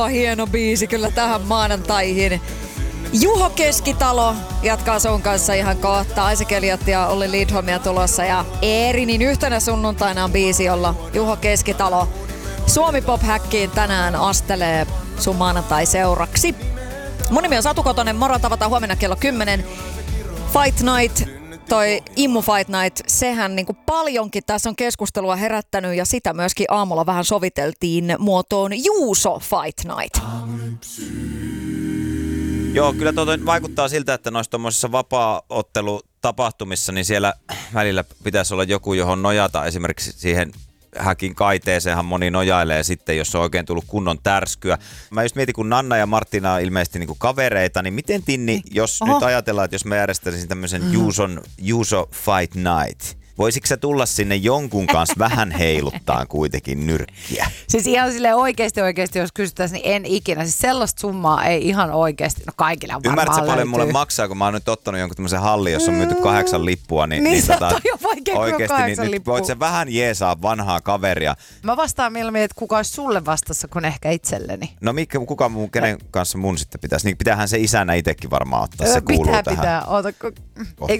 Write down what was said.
Hieno biisi kyllä tähän maanantaihin. Juho Keskitalo jatkaa sun kanssa ihan kohta. Isaac Elliot ja Olli Lidholmia tulossa. Ja Eerinin yhtenä sunnuntaina on biisi, jolla Juho Keskitalo Suomi Pop Häkkiin tänään astelee sun maanantai-seuraksi. Mun nimi on Satu Kotonen. Moro, tavataan huomenna kello 10. Fight Night. Toi Immu Fight Night, sehän niin kuin paljonkin tässä on keskustelua herättänyt ja sitä myöskin aamulla vähän soviteltiin muotoon Juuso Fight Night. Joo, kyllä vaikuttaa siltä, että noissa tuommoisissa vapaa-ottelutapahtumissa, niin siellä välillä pitäisi olla joku, johon nojata. Esimerkiksi siihen häkin kaiteeseenhan moni nojailee sitten, jos on oikein tullut kunnon tärskyä. Mä just mietin, kun Nanna ja Martina on ilmeisesti niin kuin kavereita, niin miten Tinni, jos nyt ajatellaan, että jos mä järjestäisin tämmöisen Juuso Fight Night, voisitko sä tulla sinne jonkun kanssa vähän heiluttaa kuitenkin nyrkkiä? Siis ihan silleen oikeesti, jos kysyttäisiin, niin en ikinä. Siis sellaista summaa ei ihan oikeesti, no kaikille on varmaan Ymmärrätkö paljon löytyy. mulle maksaa, kun mä oon nyt ottanut jonkun tämmöisen hallin, jossa on myyty 8 lippua, niin sä oot jo vaikea oikeesti, 8 niin lippua. voit sä vähän jeesaa vanhaa kaveria. Mä vastaan mieluummin, että kuka olisi sulle vastassa kuin ehkä itselleni. No kenen kanssa mun sitten pitäisi? Niin pitäähän se isänä itsekin varmaan ottaa, se kuuluu tähän. Pitää. Oota,